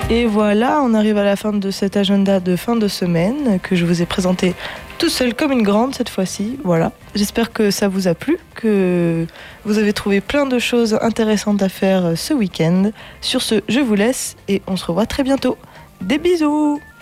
Et voilà, on arrive à la fin de cet agenda de fin de semaine que je vous ai présenté tout seul comme une grande cette fois-ci. Voilà, j'espère que ça vous a plu, que vous avez trouvé plein de choses intéressantes à faire ce week-end. Sur ce, je vous laisse et on se revoit très bientôt. Des bisous!